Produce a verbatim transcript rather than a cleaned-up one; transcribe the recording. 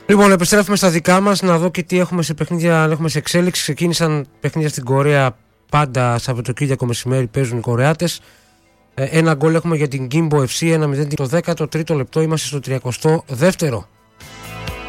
Λοιπόν, επιστρέφουμε στα δικά μας να δω και τι έχουμε σε παιχνίδια, έχουμε σε εξέλιξη. Ξεκίνησαν παιχνίδια στην Κορέα, πάντα Σαββατοκύριακο μεσημέρι παίζουν οι Κορεάτες. Ένα γκολ έχουμε για την Gimbo εφ σι, ένα μηδέν το δέκατο τρίτο λεπτό, είμαστε στο τριακοστό δεύτερο.